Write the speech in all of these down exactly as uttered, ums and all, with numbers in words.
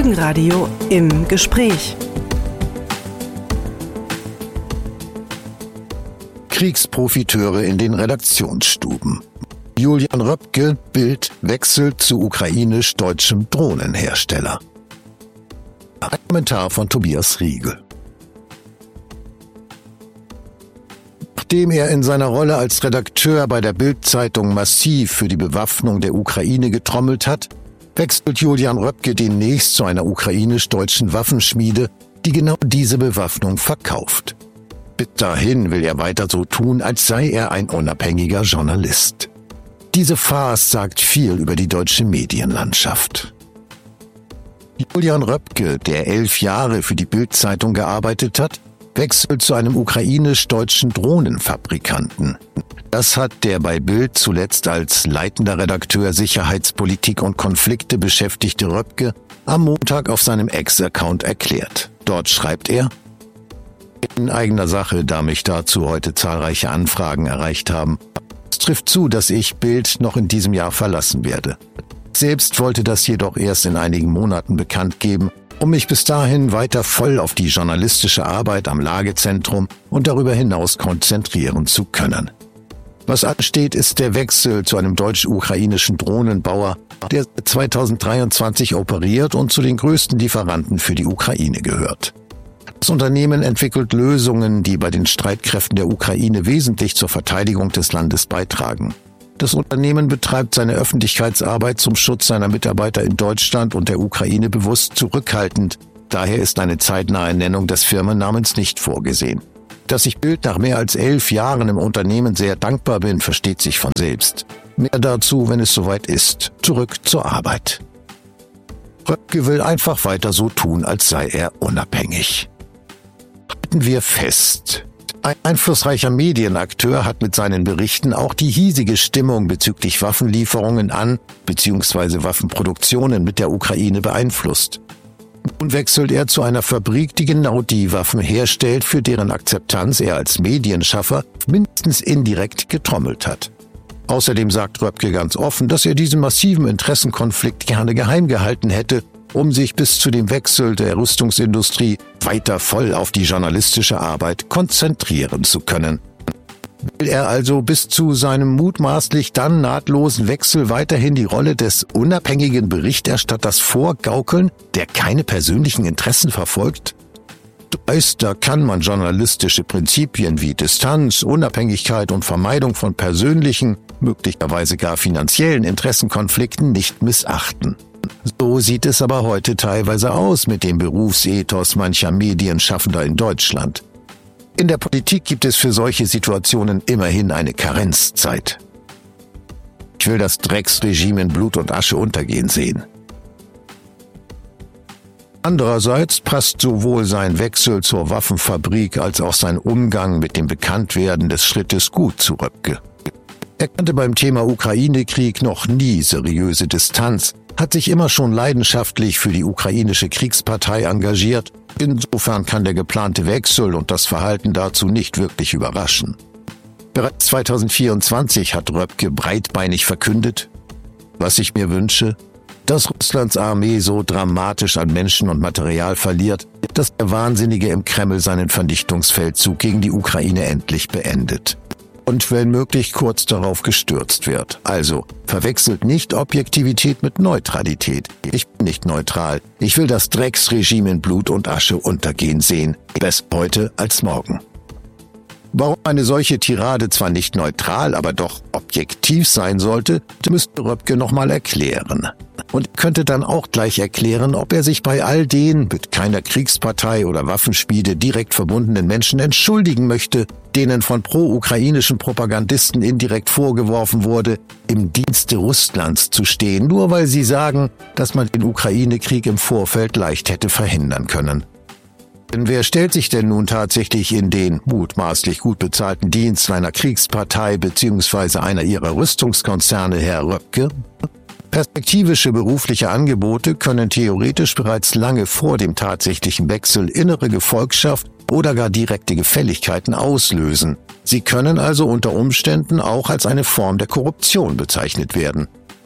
Gegenradio im Gespräch. Kriegsprofiteure in den Redaktionsstuben. Julian Röpke, Bild, wechselt zu ukrainisch-deutschem Drohnenhersteller. Ein Kommentar von Tobias Riegel. Nachdem er in seiner Rolle als Redakteur bei der Bild-Zeitung massiv für die Bewaffnung der Ukraine getrommelt hat, wechselt Julian Röpke demnächst zu einer ukrainisch-deutschen Waffenschmiede, die genau diese Bewaffnung verkauft. Bis dahin will er weiter so tun, als sei er ein unabhängiger Journalist. Diese Farce sagt viel über die deutsche Medienlandschaft. Julian Röpke, der elf Jahre für die Bild-Zeitung gearbeitet hat, wechselt zu einem ukrainisch-deutschen Drohnenfabrikanten. Das hat der bei Bild zuletzt als leitender Redakteur Sicherheitspolitik und Konflikte beschäftigte Röpke am Montag auf seinem Ex-Account erklärt. Dort schreibt er: In eigener Sache, da mich dazu heute zahlreiche Anfragen erreicht haben. Es trifft zu, dass ich Bild noch in diesem Jahr verlassen werde. Selbst wollte das jedoch erst in einigen Monaten bekannt geben, um mich bis dahin weiter voll auf die journalistische Arbeit am Lagezentrum und darüber hinaus konzentrieren zu können. Was ansteht, ist der Wechsel zu einem deutsch-ukrainischen Drohnenbauer, der zweitausenddreiundzwanzig operiert und zu den größten Lieferanten für die Ukraine gehört. Das Unternehmen entwickelt Lösungen, die bei den Streitkräften der Ukraine wesentlich zur Verteidigung des Landes beitragen. Das Unternehmen betreibt seine Öffentlichkeitsarbeit zum Schutz seiner Mitarbeiter in Deutschland und der Ukraine bewusst zurückhaltend. Daher ist eine zeitnahe Nennung des Firmennamens nicht vorgesehen. Dass ich Bild nach mehr als elf Jahren im Unternehmen sehr dankbar bin, versteht sich von selbst. Mehr dazu, wenn es soweit ist. Zurück zur Arbeit. Röpke will einfach weiter so tun, als sei er unabhängig. Halten wir fest. Ein einflussreicher Medienakteur hat mit seinen Berichten auch die hiesige Stimmung bezüglich Waffenlieferungen an bzw. Waffenproduktionen mit der Ukraine beeinflusst. Nun wechselt er zu einer Fabrik, die genau die Waffen herstellt, für deren Akzeptanz er als Medienschaffer mindestens indirekt getrommelt hat. Außerdem sagt Röpke ganz offen, dass er diesen massiven Interessenkonflikt gerne geheim gehalten hätte, um sich bis zu dem Wechsel der Rüstungsindustrie weiter voll auf die journalistische Arbeit konzentrieren zu können. Will er also bis zu seinem mutmaßlich dann nahtlosen Wechsel weiterhin die Rolle des unabhängigen Berichterstatters vorgaukeln, der keine persönlichen Interessen verfolgt? Dreist, da kann man journalistische Prinzipien wie Distanz, Unabhängigkeit und Vermeidung von persönlichen, möglicherweise gar finanziellen Interessenkonflikten nicht missachten. So sieht es aber heute teilweise aus mit dem Berufsethos mancher Medienschaffender in Deutschland. In der Politik gibt es für solche Situationen immerhin eine Karenzzeit. Ich will das Drecksregime in Blut und Asche untergehen sehen. Andererseits passt sowohl sein Wechsel zur Waffenfabrik als auch sein Umgang mit dem Bekanntwerden des Schrittes gut zu Röpke. Er kannte beim Thema Ukraine-Krieg noch nie seriöse Distanz, hat sich immer schon leidenschaftlich für die ukrainische Kriegspartei engagiert. Insofern kann der geplante Wechsel und das Verhalten dazu nicht wirklich überraschen. Bereits zweitausendvierundzwanzig hat Röpke breitbeinig verkündet: Was ich mir wünsche, dass Russlands Armee so dramatisch an Menschen und Material verliert, dass der Wahnsinnige im Kreml seinen Vernichtungsfeldzug gegen die Ukraine endlich beendet. Und wenn möglich kurz darauf gestürzt wird. Also, verwechselt nicht Objektivität mit Neutralität. Ich bin nicht neutral. Ich will das Drecksregime in Blut und Asche untergehen sehen. Besser heute als morgen. Warum eine solche Tirade zwar nicht neutral, aber doch objektiv sein sollte, müsste Röpke nochmal erklären. Und könnte dann auch gleich erklären, ob er sich bei all den mit keiner Kriegspartei oder Waffenschmiede direkt verbundenen Menschen entschuldigen möchte, denen von pro-ukrainischen Propagandisten indirekt vorgeworfen wurde, im Dienste Russlands zu stehen, nur weil sie sagen, dass man den Ukraine-Krieg im Vorfeld leicht hätte verhindern können. Denn wer stellt sich denn nun tatsächlich in den mutmaßlich gut bezahlten Dienst einer Kriegspartei bzw. einer ihrer Rüstungskonzerne, Herr Röpke? Perspektivische berufliche Angebote können theoretisch bereits lange vor dem tatsächlichen Wechsel innere Gefolgschaft oder gar direkte Gefälligkeiten auslösen. Sie können also unter Umständen auch als eine Form der Korruption bezeichnet werden.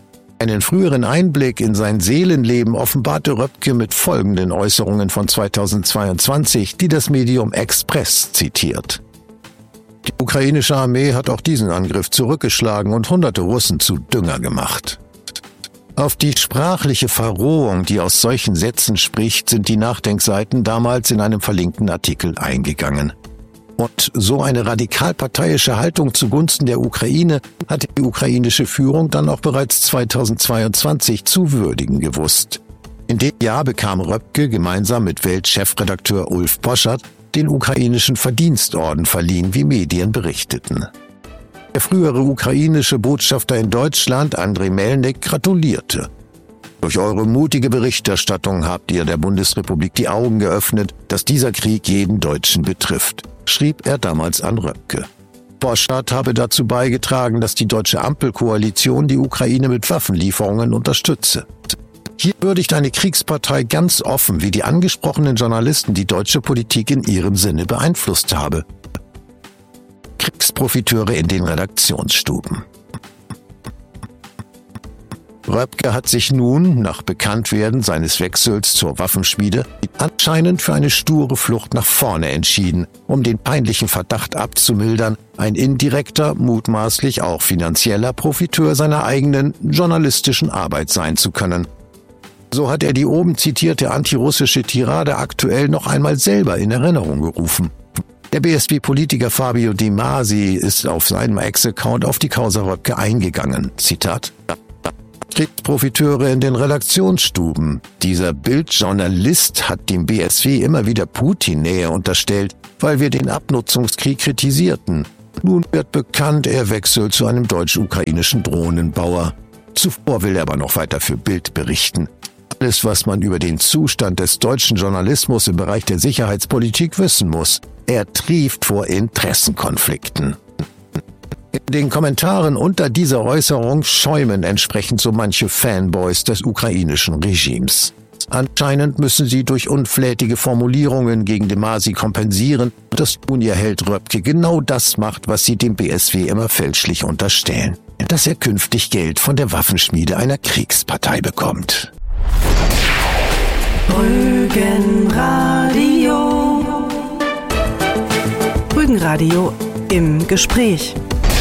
Einen früheren Einblick in sein Seelenleben offenbarte Röpke mit folgenden Äußerungen von zweitausendzweiundzwanzig, die das Medium Express zitiert. Die ukrainische Armee hat auch diesen Angriff zurückgeschlagen und hunderte Russen zu Dünger gemacht. Auf die sprachliche Verrohung, die aus solchen Sätzen spricht, sind die Nachdenkseiten damals in einem verlinkten Artikel eingegangen. Und so eine radikalparteiische Haltung zugunsten der Ukraine hatte die ukrainische Führung dann auch bereits zweitausendzweiundzwanzig zu würdigen gewusst. In dem Jahr bekam Röpke gemeinsam mit Welt-Chefredakteur Ulf Poschardt den ukrainischen Verdienstorden verliehen, wie Medien berichteten. Der frühere ukrainische Botschafter in Deutschland, Andriy Melnik, gratulierte. Durch eure mutige Berichterstattung habt ihr der Bundesrepublik die Augen geöffnet, dass dieser Krieg jeden Deutschen betrifft, schrieb er damals an Röpke. Poschardt habe dazu beigetragen, dass die deutsche Ampelkoalition die Ukraine mit Waffenlieferungen unterstütze. Hier würdigt eine Kriegspartei ganz offen, wie die angesprochenen Journalisten die deutsche Politik in ihrem Sinne beeinflusst habe. Kriegsprofiteure in den Redaktionsstuben. Röpke hat sich nun, nach Bekanntwerden seines Wechsels zur Waffenschmiede, anscheinend für eine sture Flucht nach vorne entschieden, um den peinlichen Verdacht abzumildern, ein indirekter, mutmaßlich auch finanzieller Profiteur seiner eigenen journalistischen Arbeit sein zu können. So hat er die oben zitierte antirussische Tirade aktuell noch einmal selber in Erinnerung gerufen. Der B S W-Politiker Fabio Di Masi ist auf seinem Ex-Account auf die Causa Röpke eingegangen. Zitat: Kriegsprofiteure in den Redaktionsstuben. Dieser Bildjournalist hat dem B S W immer wieder Putin-Nähe unterstellt, weil wir den Abnutzungskrieg kritisierten. Nun wird bekannt, er wechselt zu einem deutsch-ukrainischen Drohnenbauer. Zuvor will er aber noch weiter für Bild berichten. Alles, was man über den Zustand des deutschen Journalismus im Bereich der Sicherheitspolitik wissen muss. Er trieft vor Interessenkonflikten. In den Kommentaren unter dieser Äußerung schäumen entsprechend so manche Fanboys des ukrainischen Regimes. Anscheinend müssen sie durch unflätige Formulierungen gegen Di Masi kompensieren, dass nun ihr Held Röpke genau das macht, was sie dem B S W immer fälschlich unterstellen, dass er künftig Geld von der Waffenschmiede einer Kriegspartei bekommt. Rügenradio. Rügenradio im Gespräch.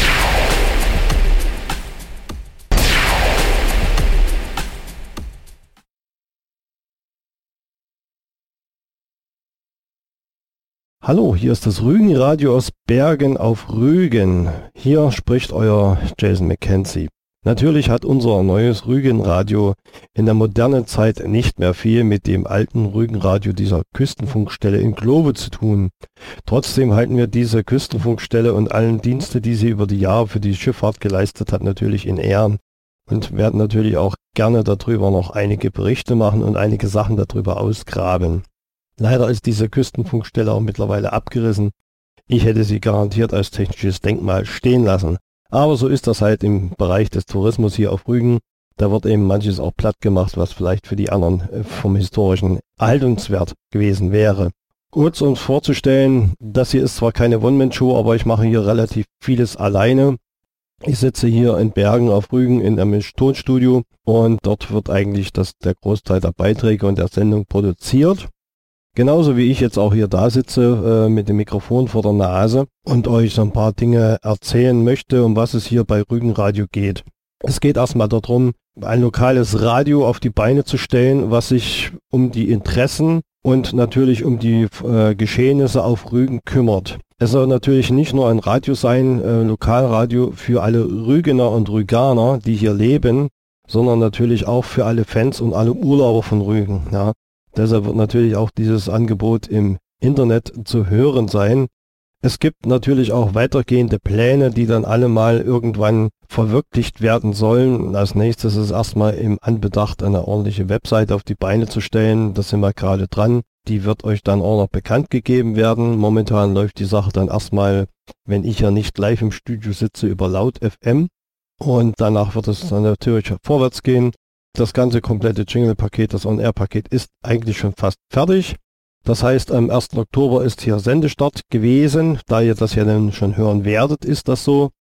Hallo, hier ist das Rügenradio aus Bergen auf Rügen. Hier spricht euer Jason McKenzie. Natürlich hat unser neues Rügenradio in der modernen Zeit nicht mehr viel mit dem alten Rügenradio dieser Küstenfunkstelle in Globe zu tun. Trotzdem halten wir diese Küstenfunkstelle und allen Dienste, die sie über die Jahre für die Schifffahrt geleistet hat, natürlich in Ehren und werden natürlich auch gerne darüber noch einige Berichte machen und einige Sachen darüber ausgraben. Leider ist diese Küstenfunkstelle auch mittlerweile abgerissen. Ich hätte sie garantiert als technisches Denkmal stehen lassen. Aber so ist das halt im Bereich des Tourismus hier auf Rügen. Da wird eben manches auch platt gemacht, was vielleicht für die anderen vom historischen Erhaltungswert gewesen wäre. Kurz uns vorzustellen, das hier ist zwar keine One-Man-Show, aber ich mache hier relativ vieles alleine. Ich sitze hier in Bergen auf Rügen in einem Tonstudio und dort wird eigentlich das, der Großteil der Beiträge und der Sendung produziert. Genauso wie ich jetzt auch hier da sitze äh, mit dem Mikrofon vor der Nase und euch so ein paar Dinge erzählen möchte, um was es hier bei Rügenradio geht. Es geht erstmal darum, ein lokales Radio auf die Beine zu stellen, was sich um die Interessen und natürlich um die äh, Geschehnisse auf Rügen kümmert. Es soll natürlich nicht nur ein Radio sein, äh, Lokalradio für alle Rügener und Rüganer, die hier leben, sondern natürlich auch für alle Fans und alle Urlauber von Rügen, ja. Deshalb wird natürlich auch dieses Angebot im Internet zu hören sein. Es gibt natürlich auch weitergehende Pläne, die dann alle mal irgendwann verwirklicht werden sollen. Als nächstes ist erstmal im Anbedacht, eine ordentliche Website auf die Beine zu stellen. Da sind wir gerade dran. Die wird euch dann auch noch bekannt gegeben werden. Momentan läuft die Sache dann erstmal, wenn ich ja nicht live im Studio sitze, über Laut F M. Und danach wird es dann natürlich vorwärts gehen. Das ganze komplette Jingle-Paket, das On-Air-Paket ist eigentlich schon fast fertig. Das heißt, am ersten Oktober ist hier Sendestart gewesen. Da ihr das ja dann schon hören werdet, ist das so.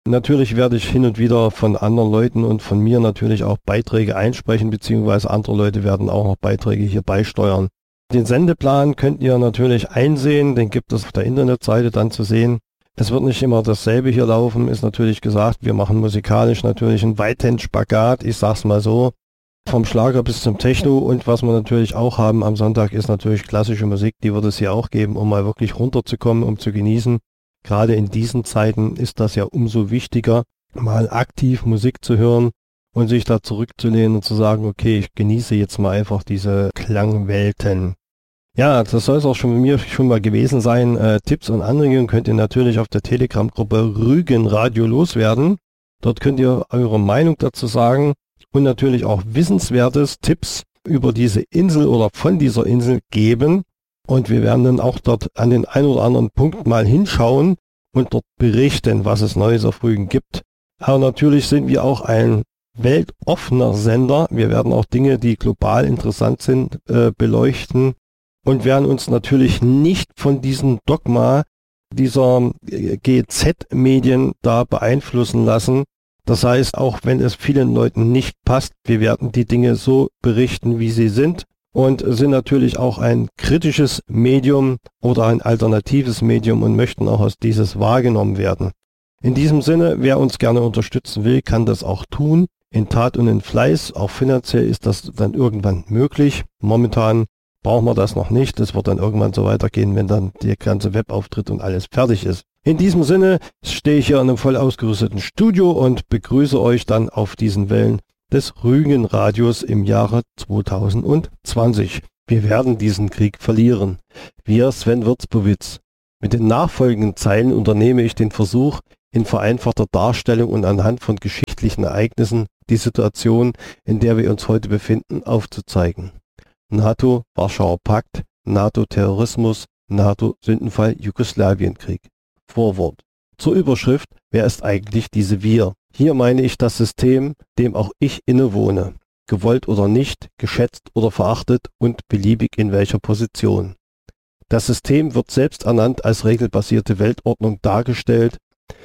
Natürlich werde ich hin und wieder von anderen Leuten und von mir natürlich auch Beiträge einsprechen, beziehungsweise andere Leute werden auch noch Beiträge hier beisteuern. Den Sendeplan könnt ihr natürlich einsehen, den gibt es auf der Internetseite dann zu sehen. Es wird nicht immer dasselbe hier laufen, ist natürlich gesagt, wir machen musikalisch natürlich einen weiten Spagat, ich sag's mal so, vom Schlager bis zum Techno, und was wir natürlich auch haben am Sonntag ist natürlich klassische Musik, die wird es hier auch geben, um mal wirklich runterzukommen, um zu genießen. Gerade in diesen Zeiten ist das ja umso wichtiger, mal aktiv Musik zu hören und sich da zurückzulehnen und zu sagen, okay, ich genieße jetzt mal einfach diese Klangwelten. Ja, das soll es auch schon bei mir schon mal gewesen sein. Äh, Tipps und Anregungen könnt ihr natürlich auf der Telegram-Gruppe Rügen Radio loswerden. Dort könnt ihr eure Meinung dazu sagen und natürlich auch wissenswertes Tipps über diese Insel oder von dieser Insel geben. Und wir werden dann auch dort an den ein oder anderen Punkt mal hinschauen und dort berichten, was es Neues auf Rügen gibt. Aber natürlich sind wir auch ein weltoffener Sender. Wir werden auch Dinge, die global interessant sind, äh, beleuchten und werden uns natürlich nicht von diesem Dogma dieser G Z-Medien da beeinflussen lassen. Das heißt, auch wenn es vielen Leuten nicht passt, wir werden die Dinge so berichten, wie sie sind. Und sind natürlich auch ein kritisches Medium oder ein alternatives Medium und möchten auch als dieses wahrgenommen werden. In diesem Sinne, wer uns gerne unterstützen will, kann das auch tun. In Tat und in Fleiß, auch finanziell ist das dann irgendwann möglich. Momentan brauchen wir das noch nicht. Das wird dann irgendwann so weitergehen, wenn dann der ganze Webauftritt und alles fertig ist. In diesem Sinne stehe ich hier in einem voll ausgerüsteten Studio und begrüße euch dann auf diesen Wellen des Rügen-Radios im Jahre zweitausendzwanzig. Wir werden diesen Krieg verlieren. Wir, Sven Würzbowitz. Mit den nachfolgenden Zeilen unternehme ich den Versuch, in vereinfachter Darstellung und anhand von geschichtlichen Ereignissen die Situation, in der wir uns heute befinden, aufzuzeigen. NATO, Warschauer Pakt, NATO-Terrorismus, NATO-Sündenfall, Jugoslawienkrieg. Vorwort. Zur Überschrift: Wer ist eigentlich diese Wir? Hier meine ich das System, dem auch ich innewohne, gewollt oder nicht, geschätzt oder verachtet und beliebig in welcher Position. Das System wird selbst ernannt als regelbasierte Weltordnung dargestellt,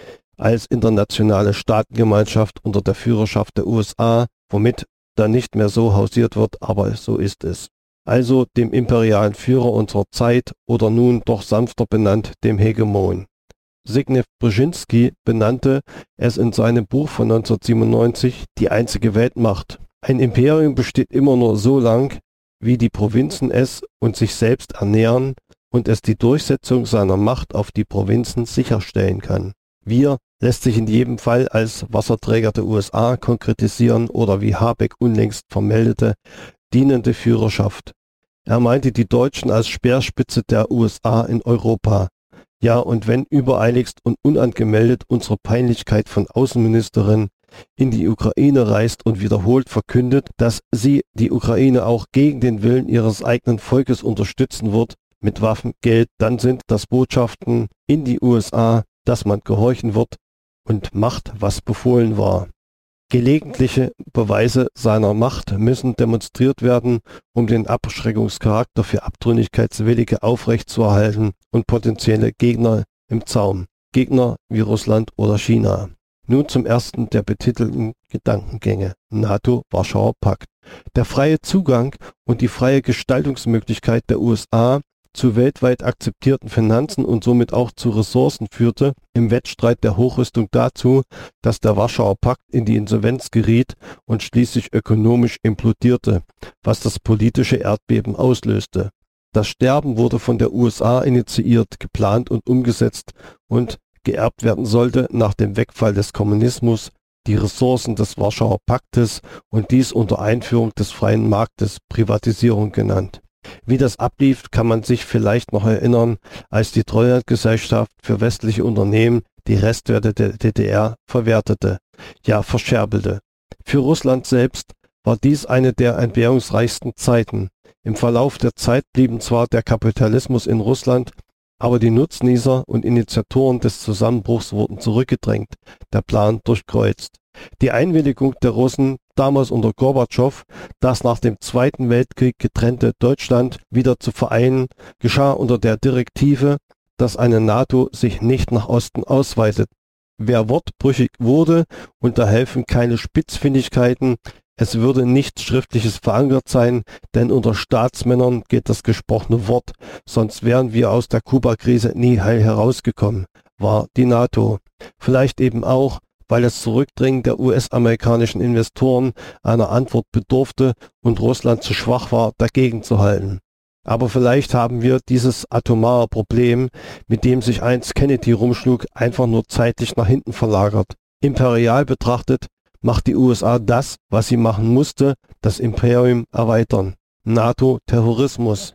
als internationale Staatengemeinschaft unter der Führerschaft der U S A, womit dann nicht mehr so hausiert wird, aber so ist es. Also dem imperialen Führer unserer Zeit oder nun doch sanfter benannt dem Hegemon. Zbigniew Brzezinski benannte es in seinem Buch von neunzehnhundertsiebenundneunzig die einzige Weltmacht. Ein Imperium besteht immer nur so lang, wie die Provinzen es und sich selbst ernähren und es die Durchsetzung seiner Macht auf die Provinzen sicherstellen kann. Wir lässt sich in jedem Fall als Wasserträger der U S A konkretisieren oder wie Habeck unlängst vermeldete, dienende Führerschaft. Er meinte die Deutschen als Speerspitze der U S A in Europa. Ja, und wenn übereiligst und unangemeldet unsere Peinlichkeit von Außenministerin in die Ukraine reist und wiederholt verkündet, dass sie die Ukraine auch gegen den Willen ihres eigenen Volkes unterstützen wird, mit Waffen, Geld, dann sind das Botschaften in die U S A, dass man gehorchen wird und macht, was befohlen war. Gelegentliche Beweise seiner Macht müssen demonstriert werden, um den Abschreckungscharakter für Abtrünnigkeitswillige aufrechtzuerhalten und potenzielle Gegner im Zaum. Gegner wie Russland oder China. Nun zum ersten der betitelten Gedankengänge. NATO, Warschauer Pakt. Der freie Zugang und die freie Gestaltungsmöglichkeit der U S A zu weltweit akzeptierten Finanzen und somit auch zu Ressourcen führte im Wettstreit der Hochrüstung dazu, dass der Warschauer Pakt in die Insolvenz geriet und schließlich ökonomisch implodierte, was das politische Erdbeben auslöste. Das Sterben wurde von der U S A initiiert, geplant und umgesetzt und geerbt werden sollte nach dem Wegfall des Kommunismus die Ressourcen des Warschauer Paktes und dies unter Einführung des freien Marktes, Privatisierung genannt. Wie das ablief, kann man sich vielleicht noch erinnern, als die Treuhandgesellschaft für westliche Unternehmen die Restwerte der D D R verwertete, ja verscherbelt. Für Russland selbst war dies eine der entbehrungsreichsten Zeiten. Im Verlauf der Zeit blieben zwar der Kapitalismus in Russland, aber die Nutznießer und Initiatoren des Zusammenbruchs wurden zurückgedrängt, der Plan durchkreuzt. Die Einwilligung der Russen, damals unter Gorbatschow, das nach dem Zweiten Weltkrieg getrennte Deutschland wieder zu vereinen, geschah unter der Direktive, dass eine NATO sich nicht nach Osten ausweitet, Wer wortbrüchig wurde und da helfen keine Spitzfindigkeiten, es würde nichts Schriftliches verankert sein, denn unter Staatsmännern geht das gesprochene Wort, sonst wären wir aus der Kuba-Krise nie heil herausgekommen, war die NATO. Vielleicht eben auch, weil das Zurückdrängen der U S-amerikanischen Investoren einer Antwort bedurfte und Russland zu schwach war, dagegen zu halten. Aber vielleicht haben wir dieses atomare Problem, mit dem sich einst Kennedy rumschlug, einfach nur zeitlich nach hinten verlagert. Imperial betrachtet macht die U S A das, was sie machen musste, das Imperium erweitern. NATO-Terrorismus.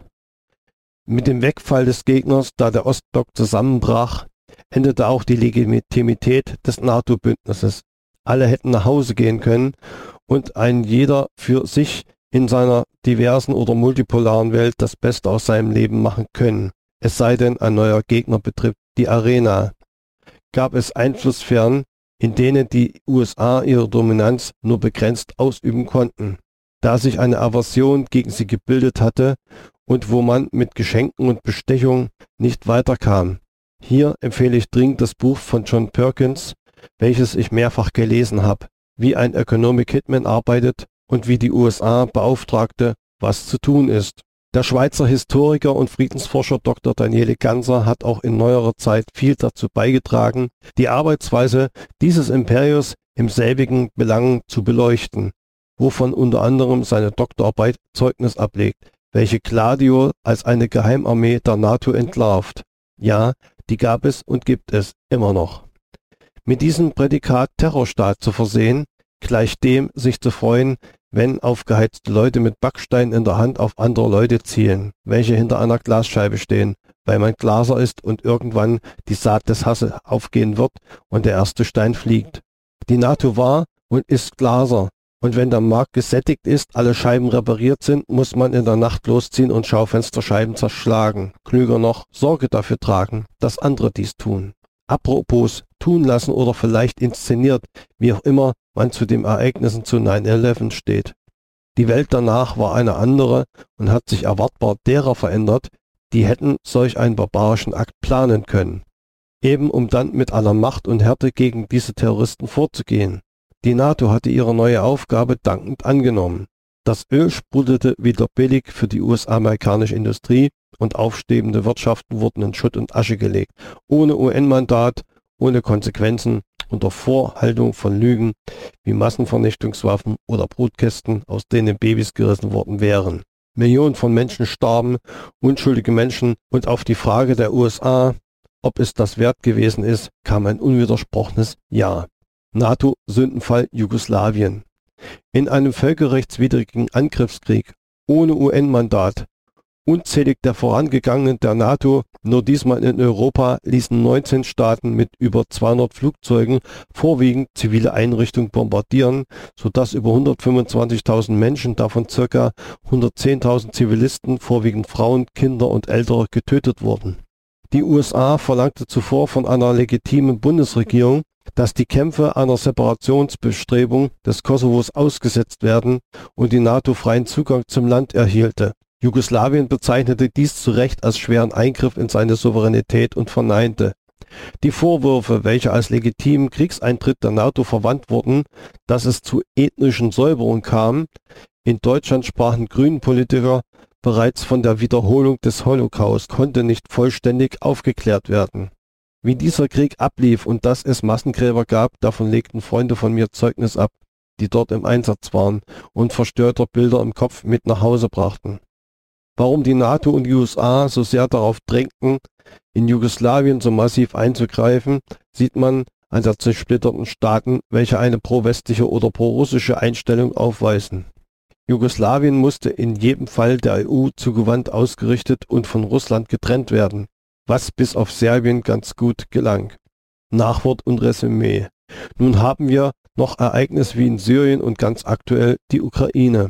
Mit dem Wegfall des Gegners, da der Ostblock zusammenbrach, endete auch die Legitimität des NATO-Bündnisses. Alle hätten nach Hause gehen können und ein jeder für sich in seiner diversen oder multipolaren Welt das Beste aus seinem Leben machen können. Es sei denn, ein neuer Gegner betritt die Arena. Gab es Einflusssphären, in denen die U S A ihre Dominanz nur begrenzt ausüben konnten, da sich eine Aversion gegen sie gebildet hatte und wo man mit Geschenken und Bestechung nicht weiterkam. Hier empfehle ich dringend das Buch von John Perkins, welches ich mehrfach gelesen habe, wie ein Economic Hitman arbeitet und wie die U S A beauftragte, was zu tun ist. Der Schweizer Historiker und Friedensforscher Doktor Daniele Ganser hat auch in neuerer Zeit viel dazu beigetragen, die Arbeitsweise dieses Imperiums im selbigen Belangen zu beleuchten, wovon unter anderem seine Doktorarbeit Zeugnis ablegt, welche Gladio als eine Geheimarmee der NATO entlarvt. Ja, die gab es und gibt es immer noch. Mit diesem Prädikat Terrorstaat zu versehen, gleich dem sich zu freuen, wenn aufgeheizte Leute mit Backstein in der Hand auf andere Leute zielen, welche hinter einer Glasscheibe stehen, weil man Glaser ist und irgendwann die Saat des Hasses aufgehen wird und der erste Stein fliegt. Die NATO war und ist Glaser, und wenn der Markt gesättigt ist, alle Scheiben repariert sind, muss man in der Nacht losziehen und Schaufensterscheiben zerschlagen. Klüger noch, Sorge dafür tragen, dass andere dies tun. Apropos tun lassen oder vielleicht inszeniert, wie auch immer man zu den Ereignissen zu neun elf steht. Die Welt danach war eine andere und hat sich erwartbar derer verändert, die hätten solch einen barbarischen Akt planen können. Eben um dann mit aller Macht und Härte gegen diese Terroristen vorzugehen. Die NATO hatte ihre neue Aufgabe dankend angenommen. Das Öl sprudelte wieder billig für die U S-amerikanische Industrie und aufstrebende Wirtschaften wurden in Schutt und Asche gelegt, ohne U N-Mandat, ohne Konsequenzen, unter Vorhaltung von Lügen wie Massenvernichtungswaffen oder Brutkästen, aus denen Babys gerissen worden wären. Millionen von Menschen starben, unschuldige Menschen, und auf die Frage der U S A, ob es das wert gewesen ist, kam ein unwidersprochenes Ja. NATO-Sündenfall Jugoslawien. In einem völkerrechtswidrigen Angriffskrieg, ohne U N-Mandat, unzählig der vorangegangenen der NATO, nur diesmal in Europa, ließen neunzehn Staaten mit über zweihundert Flugzeugen vorwiegend zivile Einrichtungen bombardieren, sodass über hundertfünfundzwanzigtausend Menschen, davon ca. hundertzehntausend Zivilisten, vorwiegend Frauen, Kinder und Ältere, getötet wurden. Die U S A verlangte zuvor von einer legitimen Bundesregierung, dass die Kämpfe einer Separationsbestrebung des Kosovos ausgesetzt werden und die NATO freien Zugang zum Land erhielte. Jugoslawien bezeichnete dies zu Recht als schweren Eingriff in seine Souveränität und verneinte. Die Vorwürfe, welche als legitimen Kriegseintritt der NATO verwandt wurden, dass es zu ethnischen Säuberungen kam, in Deutschland sprachen Grünen Politiker bereits von der Wiederholung des Holocaust, konnte nicht vollständig aufgeklärt werden. Wie dieser Krieg ablief und dass es Massengräber gab, davon legten Freunde von mir Zeugnis ab, die dort im Einsatz waren und verstörter Bilder im Kopf mit nach Hause brachten. Warum die NATO und die U S A so sehr darauf drängten, in Jugoslawien so massiv einzugreifen, sieht man an der zersplitterten Staaten, welche eine pro-westliche oder pro-russische Einstellung aufweisen. Jugoslawien musste in jedem Fall der E U zugewandt ausgerichtet und von Russland getrennt werden, was bis auf Serbien ganz gut gelang. Nachwort und Resümee. Nun haben wir noch Ereignisse wie in Syrien und ganz aktuell die Ukraine.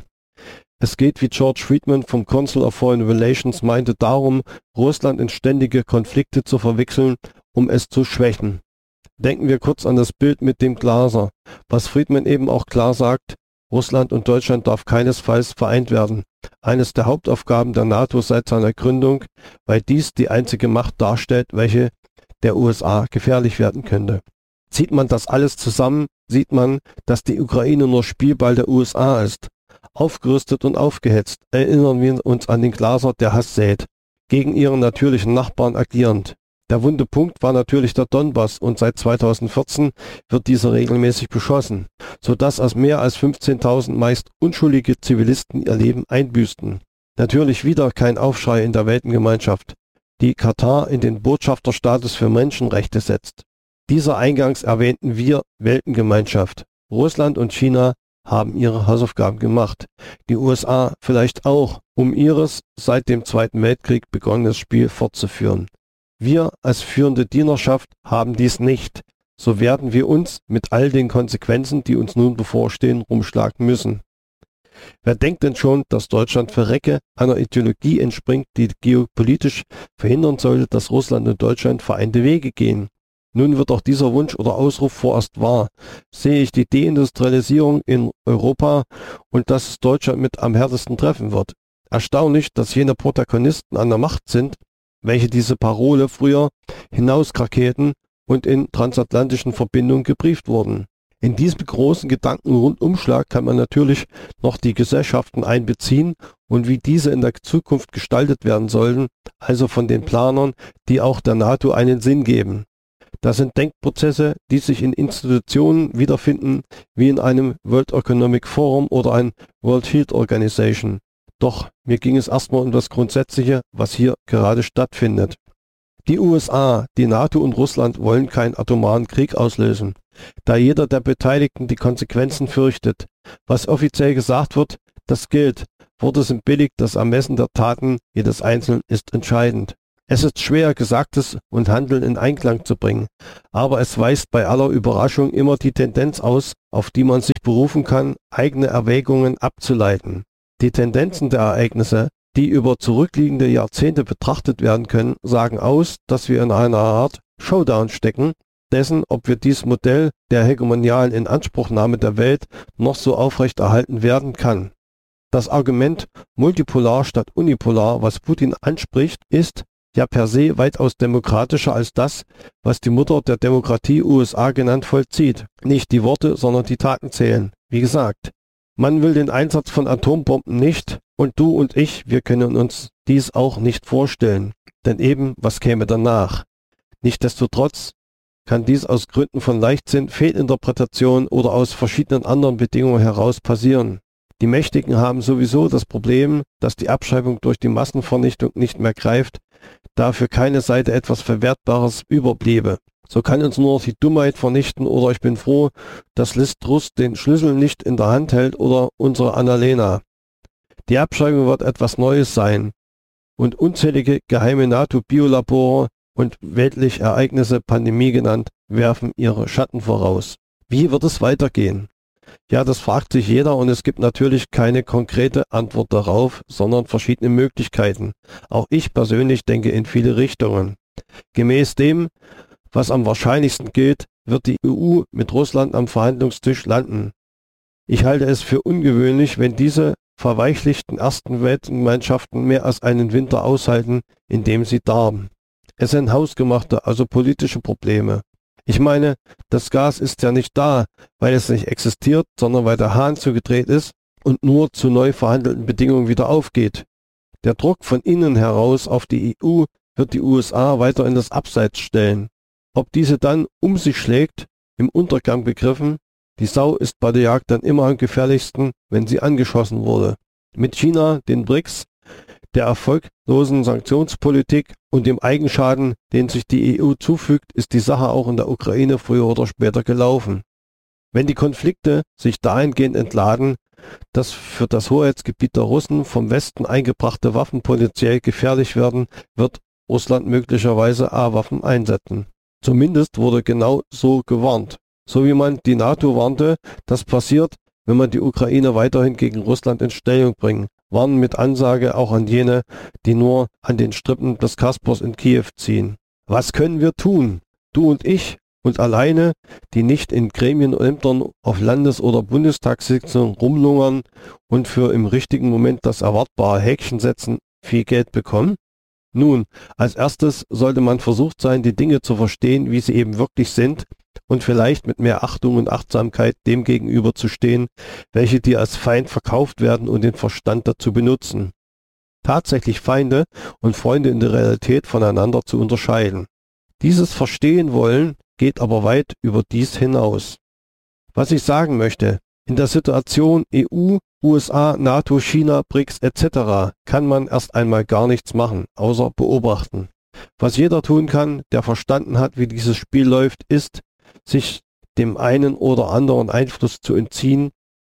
Es geht, wie George Friedman vom Council of Foreign Relations meinte, darum, Russland in ständige Konflikte zu verwickeln, um es zu schwächen. Denken wir kurz an das Bild mit dem Glaser. Was Friedman eben auch klar sagt, Russland und Deutschland darf keinesfalls vereint werden. Eines der Hauptaufgaben der NATO seit seiner Gründung, weil dies die einzige Macht darstellt, welche der U S A gefährlich werden könnte. Zieht man das alles zusammen, sieht man, dass die Ukraine nur Spielball der U S A ist. Aufgerüstet und aufgehetzt erinnern wir uns an den Glaser, der Hass sät, gegen ihren natürlichen Nachbarn agierend. Der wunde Punkt war natürlich der Donbass und seit zweitausendvierzehn wird dieser regelmäßig beschossen, sodass aus mehr als fünfzehntausend meist unschuldige Zivilisten ihr Leben einbüßten. Natürlich wieder kein Aufschrei in der Weltengemeinschaft, die Katar in den Botschafterstatus für Menschenrechte setzt. Dieser eingangs erwähnten wir Weltengemeinschaft. Russland und China haben ihre Hausaufgaben gemacht. Die U S A vielleicht auch, um ihres seit dem Zweiten Weltkrieg begonnenes Spiel fortzuführen. Wir als führende Dienerschaft haben dies nicht. So werden wir uns mit all den Konsequenzen, die uns nun bevorstehen, rumschlagen müssen. Wer denkt denn schon, dass Deutschland verrecke einer Ideologie entspringt, die geopolitisch verhindern sollte, dass Russland und Deutschland vereinte Wege gehen? Nun wird auch dieser Wunsch oder Ausruf vorerst wahr. Sehe ich die Deindustrialisierung in Europa und dass es Deutschland mit am härtesten treffen wird. Erstaunlich, dass jene Protagonisten an der Macht sind, welche diese Parole früher hinauskraketen und in transatlantischen Verbindungen gebrieft wurden. In diesem großen Gedankenrundumschlag kann man natürlich noch die Gesellschaften einbeziehen und wie diese in der Zukunft gestaltet werden sollen, also von den Planern, die auch der NATO einen Sinn geben. Das sind Denkprozesse, die sich in Institutionen wiederfinden, wie in einem World Economic Forum oder ein World Health Organization. Doch mir ging es erstmal um das Grundsätzliche, was hier gerade stattfindet. Die U S A, die NATO und Russland wollen keinen atomaren Krieg auslösen, da jeder der Beteiligten die Konsequenzen fürchtet. Was offiziell gesagt wird, das gilt. Worte sind billig, das Ermessen der Taten jedes Einzelnen ist entscheidend. Es ist schwer, Gesagtes und Handeln in Einklang zu bringen, aber es weist bei aller Überraschung immer die Tendenz aus, auf die man sich berufen kann, eigene Erwägungen abzuleiten. Die Tendenzen der Ereignisse, die über zurückliegende Jahrzehnte betrachtet werden können, sagen aus, dass wir in einer Art Showdown stecken, dessen, ob wir dieses Modell der hegemonialen Inanspruchnahme der Welt noch so aufrechterhalten werden kann. Das Argument multipolar statt unipolar, was Putin anspricht, ist ja per se weitaus demokratischer als das, was die Mutter der Demokratie U S A genannt vollzieht. Nicht die Worte, sondern die Taten zählen. Wie gesagt, man will den Einsatz von Atombomben nicht und du und ich, wir können uns dies auch nicht vorstellen. Denn eben, was käme danach? Nichtsdestotrotz kann dies aus Gründen von Leichtsinn, Fehlinterpretation oder aus verschiedenen anderen Bedingungen heraus passieren. Die Mächtigen haben sowieso das Problem, dass die Abschreibung durch die Massenvernichtung nicht mehr greift, da für keine Seite etwas Verwertbares überbliebe. So kann uns nur noch die Dummheit vernichten oder ich bin froh, dass Liz Truss den Schlüssel nicht in der Hand hält oder unsere Annalena. Die Abschreibung wird etwas Neues sein und unzählige geheime NATO-Biolabore und weltliche Ereignisse, Pandemie genannt, werfen ihre Schatten voraus. Wie wird es weitergehen? Ja, das fragt sich jeder und es gibt natürlich keine konkrete Antwort darauf, sondern verschiedene Möglichkeiten. Auch ich persönlich denke in viele Richtungen. Gemäß dem, was am wahrscheinlichsten gilt, wird die E U mit Russland am Verhandlungstisch landen. Ich halte es für ungewöhnlich, wenn diese verweichlichten ersten Weltgemeinschaften mehr als einen Winter aushalten, indem sie darben. Es sind hausgemachte, also politische Probleme. Ich meine, das Gas ist ja nicht da, weil es nicht existiert, sondern weil der Hahn zugedreht ist und nur zu neu verhandelten Bedingungen wieder aufgeht. Der Druck von innen heraus auf die E U wird die U S A weiter in das Abseits stellen. Ob diese dann um sich schlägt, im Untergang begriffen, die Sau ist bei der Jagd dann immer am gefährlichsten, wenn sie angeschossen wurde. Mit China, den B R I C S, der erfolglosen Sanktionspolitik und dem Eigenschaden, den sich die E U zufügt, ist die Sache auch in der Ukraine früher oder später gelaufen. Wenn die Konflikte sich dahingehend entladen, dass für das Hoheitsgebiet der Russen vom Westen eingebrachte Waffen potenziell gefährlich werden, wird Russland möglicherweise A-Waffen einsetzen. Zumindest wurde genau so gewarnt. So wie man die NATO warnte, das passiert, wenn man die Ukraine weiterhin gegen Russland in Stellung bringt. Warnen mit Ansage auch an jene, die nur an den Strippen des Kaspers in Kiew ziehen. Was können wir tun? Du und ich und alleine, die nicht in Gremien und Ämtern auf Landes- oder Bundestagssitzungen rumlungern und für im richtigen Moment das erwartbare Häkchen setzen, viel Geld bekommen? Nun, als erstes sollte man versucht sein, die Dinge zu verstehen, wie sie eben wirklich sind und vielleicht mit mehr Achtung und Achtsamkeit dem gegenüber zu stehen, welche dir als Feind verkauft werden und den Verstand dazu benutzen. Tatsächlich Feinde und Freunde in der Realität voneinander zu unterscheiden. Dieses Verstehen wollen geht aber weit über dies hinaus. Was ich sagen möchte, in der Situation E U, U S A, NATO, China, B R I C S et cetera kann man erst einmal gar nichts machen, außer beobachten. Was jeder tun kann, der verstanden hat, wie dieses Spiel läuft, ist, sich dem einen oder anderen Einfluss zu entziehen,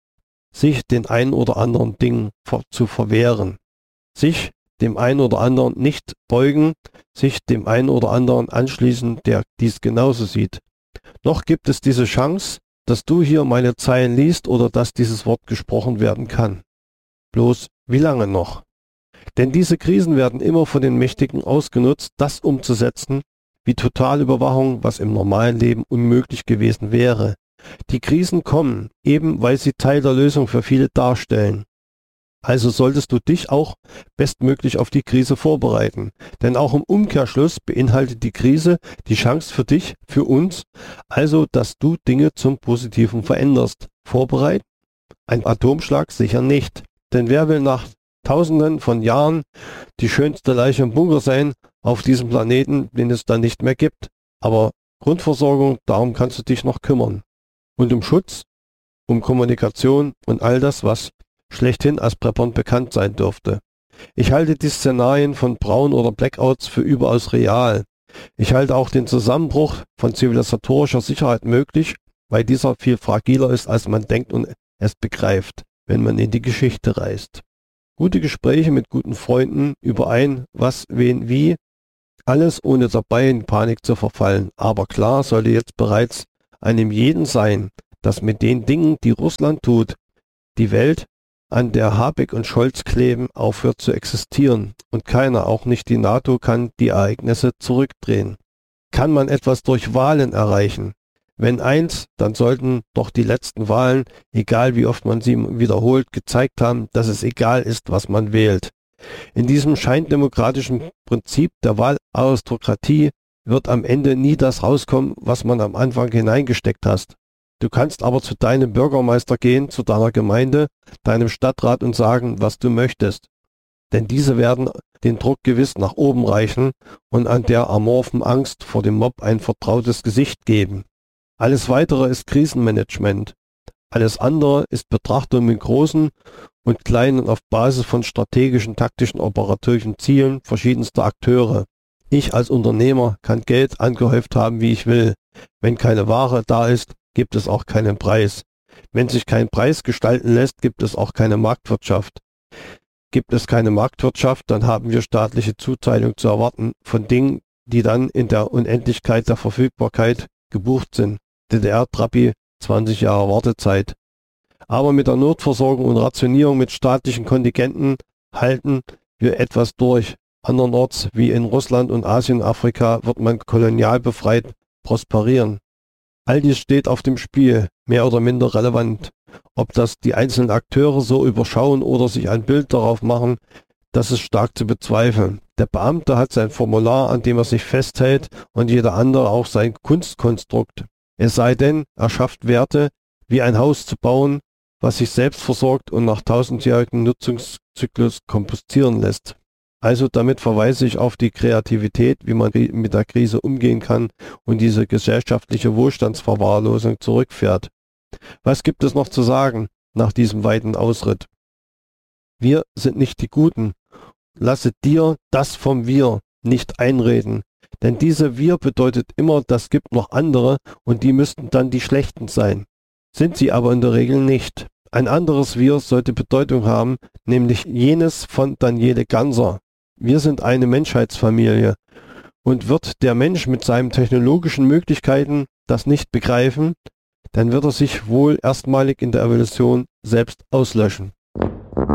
sich den einen oder anderen Dingen zu verwehren, sich dem einen oder anderen nicht beugen, sich dem einen oder anderen anschließen, der dies genauso sieht. Noch gibt es diese Chance, dass du hier meine Zeilen liest oder dass dieses Wort gesprochen werden kann. Bloß, wie lange noch? Denn diese Krisen werden immer von den Mächtigen ausgenutzt, das umzusetzen, wie Totalüberwachung, was im normalen Leben unmöglich gewesen wäre. Die Krisen kommen, eben weil sie Teil der Lösung für viele darstellen. Also solltest du dich auch bestmöglich auf die Krise vorbereiten. Denn auch im Umkehrschluss beinhaltet die Krise die Chance für dich, für uns, also dass du Dinge zum Positiven veränderst. Vorbereiten? Ein Atomschlag sicher nicht. Denn wer will nach Tausenden von Jahren die schönste Leiche im Bunker sein auf diesem Planeten, den es dann nicht mehr gibt? Aber Grundversorgung, darum kannst du dich noch kümmern. Und um Schutz, um Kommunikation und all das, was schlechthin als preppernd bekannt sein dürfte. Ich halte die Szenarien von Braun- oder Blackouts für überaus real. Ich halte auch den Zusammenbruch von zivilisatorischer Sicherheit möglich, weil dieser viel fragiler ist, als man denkt und es begreift, wenn man in die Geschichte reist. Gute Gespräche mit guten Freunden über ein, was, wen, wie, alles ohne dabei in Panik zu verfallen. Aber klar sollte jetzt bereits einem jeden sein, dass mit den Dingen, die Russland tut, die Welt, an der Habeck und Scholz kleben, aufhört zu existieren. Und keiner, auch nicht die NATO, kann die Ereignisse zurückdrehen. Kann man etwas durch Wahlen erreichen? Wenn eins, dann sollten doch die letzten Wahlen, egal wie oft man sie wiederholt, gezeigt haben, dass es egal ist, was man wählt. In diesem scheindemokratischen Prinzip der Wahlaristokratie wird am Ende nie das rauskommen, was man am Anfang hineingesteckt hast. Du kannst aber zu deinem Bürgermeister gehen, zu deiner Gemeinde, deinem Stadtrat und sagen, was du möchtest. Denn diese werden den Druck gewiss nach oben reichen und an der amorphen Angst vor dem Mob ein vertrautes Gesicht geben. Alles Weitere ist Krisenmanagement. Alles andere ist Betrachtung mit großen und kleinen auf Basis von strategischen, taktischen, operativischen Zielen verschiedenster Akteure. Ich als Unternehmer kann Geld angehäuft haben, wie ich will. Wenn keine Ware da ist, gibt es auch keinen Preis. Wenn sich kein Preis gestalten lässt, gibt es auch keine Marktwirtschaft. Gibt es keine Marktwirtschaft, dann haben wir staatliche Zuteilung zu erwarten von Dingen, die dann in der Unendlichkeit der Verfügbarkeit gebucht sind. D D R-Trapi, zwanzig Jahre Wartezeit. Aber mit der Notversorgung und Rationierung mit staatlichen Kontingenten halten wir etwas durch. Andernorts, wie in Russland und Asien und Afrika, wird man kolonial befreit prosperieren. All dies steht auf dem Spiel, mehr oder minder relevant. Ob das die einzelnen Akteure so überschauen oder sich ein Bild darauf machen, das ist stark zu bezweifeln. Der Beamte hat sein Formular, an dem er sich festhält, und jeder andere auch sein Kunstkonstrukt. Es sei denn, er schafft Werte, wie ein Haus zu bauen, was sich selbst versorgt und nach tausendjährigen Nutzungszyklus kompostieren lässt. Also damit verweise ich auf die Kreativität, wie man mit der Krise umgehen kann und diese gesellschaftliche Wohlstandsverwahrlosung zurückfährt. Was gibt es noch zu sagen nach diesem weiten Ausritt? Wir sind nicht die Guten. Lasse dir das vom Wir nicht einreden. Denn diese Wir bedeutet immer, das gibt noch andere und die müssten dann die Schlechten sein. Sind sie aber in der Regel nicht. Ein anderes Wir sollte Bedeutung haben, nämlich jenes von Daniele Ganser. Wir sind eine Menschheitsfamilie. Und wird der Mensch mit seinen technologischen Möglichkeiten das nicht begreifen, dann wird er sich wohl erstmalig in der Evolution selbst auslöschen.